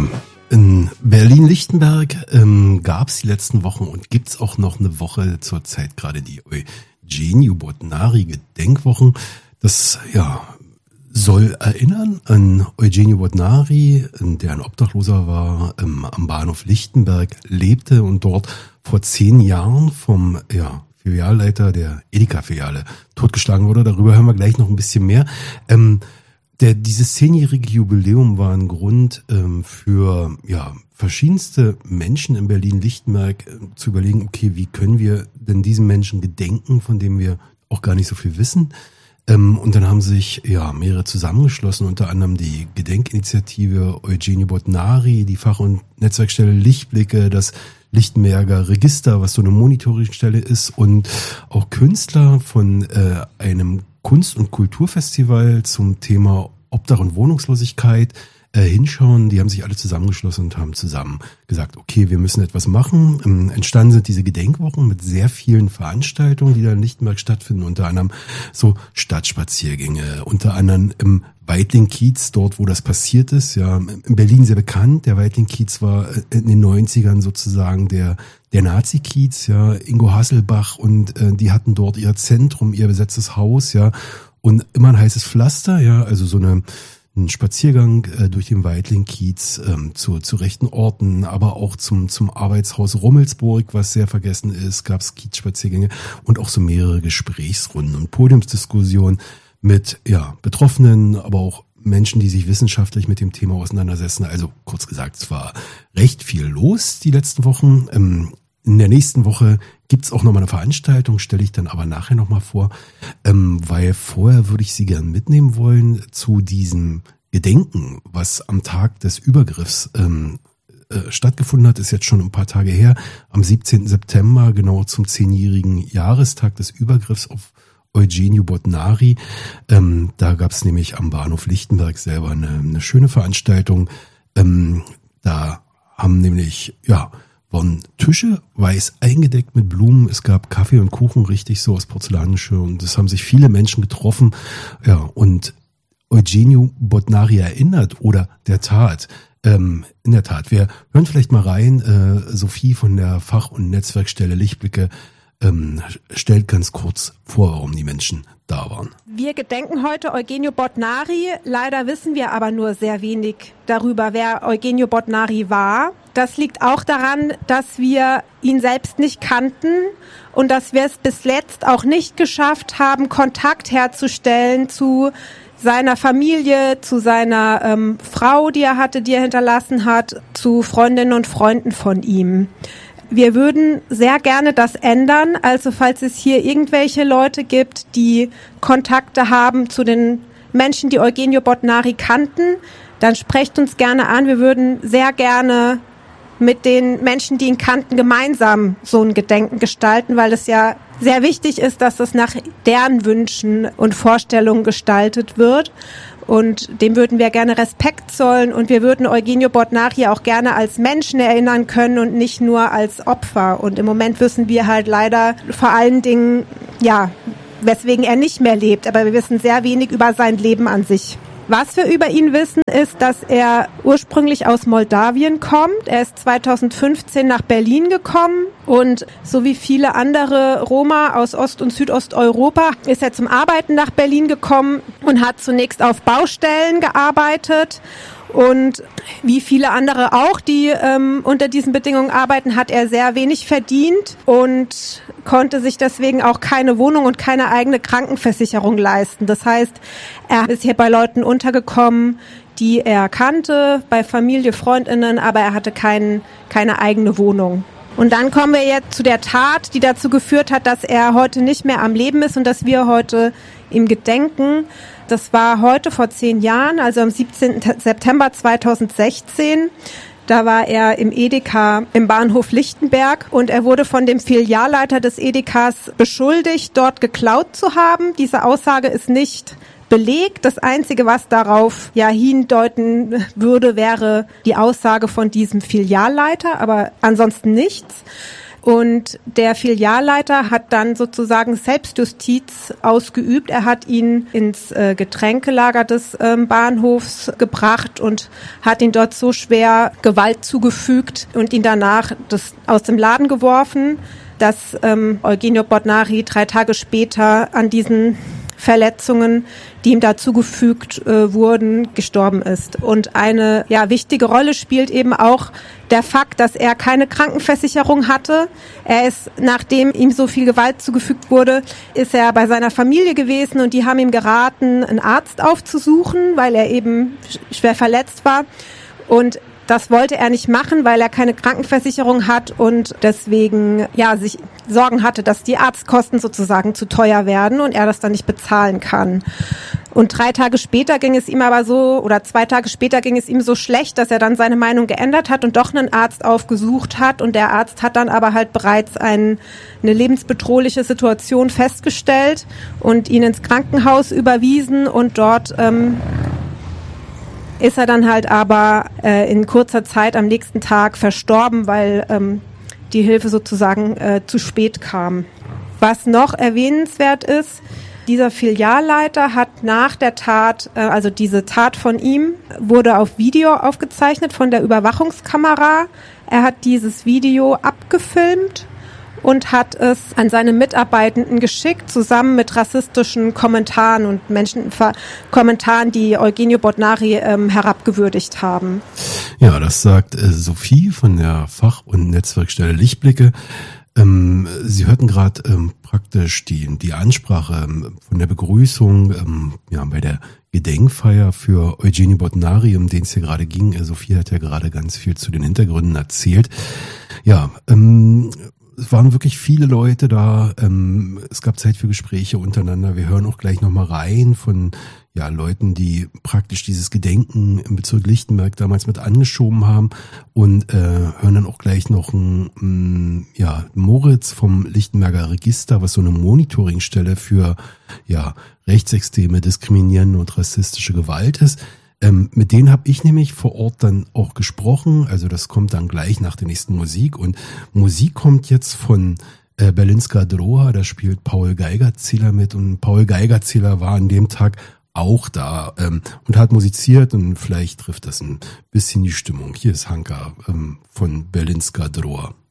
Ja, in Berlin-Lichtenberg gab es die letzten Wochen und gibt's auch noch eine Woche zurzeit gerade die Eugenio Bodnary Gedenkwochen. Das soll erinnern an Eugenio Bodnary, der ein Obdachloser war, am Bahnhof Lichtenberg lebte und dort vor 10 Jahren vom Filialleiter der Edeka-Filiale totgeschlagen wurde. Darüber hören wir gleich noch ein bisschen mehr. Dieses 10-jährige Jubiläum war ein Grund für verschiedenste Menschen in Berlin-Lichtenberg zu überlegen, okay, wie können wir denn diesen Menschen gedenken, von dem wir auch gar nicht so viel wissen. Und dann haben sich mehrere zusammengeschlossen, unter anderem die Gedenkinitiative Eugenio Bodnary, die Fach- und Netzwerkstelle Lichtblicke, das Lichtenberger Register, was so eine Monitoringstelle ist, und auch Künstler von einem Kunst- und Kulturfestival zum Thema Obdach und Wohnungslosigkeit hinschauen. Die haben sich alle zusammengeschlossen und haben zusammen gesagt, okay, wir müssen etwas machen. Entstanden sind diese Gedenkwochen mit sehr vielen Veranstaltungen, die da in Lichtenberg stattfinden, unter anderem so Stadtspaziergänge, unter anderem im Weitling-Kiez, dort wo das passiert ist, in Berlin sehr bekannt. Der Weitling-Kiez war in den 90ern sozusagen der Nazi-Kiez, Ingo Hasselbach, und die hatten dort ihr Zentrum, ihr besetztes Haus, und immer ein heißes Pflaster, also so ein Spaziergang durch den Weitling-Kiez zu rechten Orten, aber auch zum Arbeitshaus Rummelsburg, was sehr vergessen ist, gab es Kiezspaziergänge und auch so mehrere Gesprächsrunden und Podiumsdiskussionen mit Betroffenen, aber auch Menschen, die sich wissenschaftlich mit dem Thema auseinandersetzen. Also kurz gesagt, es war recht viel los die letzten Wochen. In der nächsten Woche gibt's auch nochmal eine Veranstaltung, stelle ich dann aber nachher nochmal vor, weil vorher würde ich Sie gern mitnehmen wollen zu diesem Gedenken, was am Tag des Übergriffs stattgefunden hat, ist jetzt schon ein paar Tage her, am 17. September, genau zum 10-jährigen Jahrestag des Übergriffs auf Eugenio Bodnary. Da gab's nämlich am Bahnhof Lichtenberg selber eine schöne Veranstaltung. Da haben nämlich, waren Tische weiß eingedeckt mit Blumen. Es gab Kaffee und Kuchen, richtig so aus Porzellangeschirr. Und es haben sich viele Menschen getroffen. Und Eugenio Bodnary erinnert oder der Tat. In der Tat, wir hören vielleicht mal rein. Sophie von der Fach- und Netzwerkstelle Lichtblicke stellt ganz kurz vor, warum die Menschen da waren. Wir gedenken heute Eugenio Bodnary. Leider wissen wir aber nur sehr wenig darüber, wer Eugenio Bodnary war. Das liegt auch daran, dass wir ihn selbst nicht kannten und dass wir es bis letzt auch nicht geschafft haben, Kontakt herzustellen zu seiner Familie, zu seiner Frau, die er hatte, die er hinterlassen hat, zu Freundinnen und Freunden von ihm. Wir würden sehr gerne das ändern, also falls es hier irgendwelche Leute gibt, die Kontakte haben zu den Menschen, die Eugenio Bodnary kannten, dann sprecht uns gerne an. Wir würden sehr gerne mit den Menschen, die ihn kannten, gemeinsam so ein Gedenken gestalten, weil es ja sehr wichtig ist, dass es nach deren Wünschen und Vorstellungen gestaltet wird. Und dem würden wir gerne Respekt zollen und wir würden Eugenio Bodnary auch gerne als Menschen erinnern können und nicht nur als Opfer. Und im Moment wissen wir halt leider vor allen Dingen, weswegen er nicht mehr lebt. Aber wir wissen sehr wenig über sein Leben an sich. Was wir über ihn wissen, ist, dass er ursprünglich aus Moldawien kommt. Er ist 2015 nach Berlin gekommen und so wie viele andere Roma aus Ost- und Südosteuropa ist er zum Arbeiten nach Berlin gekommen und hat zunächst auf Baustellen gearbeitet. Und wie viele andere auch, die unter diesen Bedingungen arbeiten, hat er sehr wenig verdient und konnte sich deswegen auch keine Wohnung und keine eigene Krankenversicherung leisten. Das heißt, er ist hier bei Leuten untergekommen, die er kannte, bei Familie, Freundinnen, aber er hatte keine eigene Wohnung. Und dann kommen wir jetzt zu der Tat, die dazu geführt hat, dass er heute nicht mehr am Leben ist und dass wir heute ihm gedenken. Das war heute vor 10 Jahren, also am 17. September 2016. Da war er im Edeka im Bahnhof Lichtenberg und er wurde von dem Filialleiter des Edekas beschuldigt, dort geklaut zu haben. Diese Aussage ist nicht belegt. Das Einzige, was darauf hindeuten würde, wäre die Aussage von diesem Filialleiter, aber ansonsten nichts. Und der Filialleiter hat dann sozusagen Selbstjustiz ausgeübt. Er hat ihn ins Getränkelager des Bahnhofs gebracht und hat ihn dort so schwer Gewalt zugefügt und ihn danach aus dem Laden geworfen, dass Eugenio Botnari 3 Tage später an diesen Verletzungen, die ihm da zugefügt wurden, gestorben ist. Und eine wichtige Rolle spielt eben auch der Fakt, dass er keine Krankenversicherung hatte. Er ist, nachdem ihm so viel Gewalt zugefügt wurde, ist er bei seiner Familie gewesen und die haben ihm geraten, einen Arzt aufzusuchen, weil er eben schwer verletzt war. Und das wollte er nicht machen, weil er keine Krankenversicherung hat und deswegen sich Sorgen hatte, dass die Arztkosten sozusagen zu teuer werden und er das dann nicht bezahlen kann. Und 2 Tage später ging es ihm so schlecht, dass er dann seine Meinung geändert hat und doch einen Arzt aufgesucht hat. Und der Arzt hat dann aber halt bereits eine lebensbedrohliche Situation festgestellt und ihn ins Krankenhaus überwiesen und dort ist er dann halt aber in kurzer Zeit am nächsten Tag verstorben, weil die Hilfe sozusagen zu spät kam. Was noch erwähnenswert ist, dieser Filialleiter hat nach der Tat, also diese Tat von ihm, wurde auf Video aufgezeichnet von der Überwachungskamera. Er hat dieses Video abgefilmt und hat es an seine Mitarbeitenden geschickt, zusammen mit rassistischen Kommentaren und Kommentaren, die Eugenio Botnari herabgewürdigt haben. Ja, das sagt Sophie von der Fach- und Netzwerkstelle Lichtblicke. Sie hörten gerade praktisch die Ansprache von der Begrüßung bei der Gedenkfeier für Eugenio Botnari, um den es hier gerade ging. Sophie hat ja gerade ganz viel zu den Hintergründen erzählt. Ja, es waren wirklich viele Leute da. Es gab Zeit für Gespräche untereinander. Wir hören auch gleich nochmal rein von Leuten, die praktisch dieses Gedenken im Bezirk Lichtenberg damals mit angeschoben haben und hören dann auch gleich noch Moritz vom Lichtenberger Register, was so eine Monitoringstelle für rechtsextreme, diskriminierende und rassistische Gewalt ist. Mit denen habe ich nämlich vor Ort dann auch gesprochen. Also das kommt dann gleich nach der nächsten Musik. Und Musik kommt jetzt von Berlinska Droha, da spielt Paul Geigerzähler mit. Und Paul Geigerzähler war an dem Tag auch da und hat musiziert. Und vielleicht trifft das ein bisschen die Stimmung. Hier ist Hanka von Berlinska Droha.